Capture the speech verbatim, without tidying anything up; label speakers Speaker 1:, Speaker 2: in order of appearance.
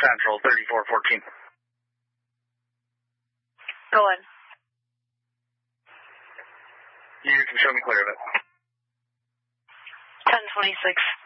Speaker 1: Central, thirty-four fourteen.
Speaker 2: Go on.
Speaker 1: You can show me clear of it.
Speaker 2: ten twenty-six.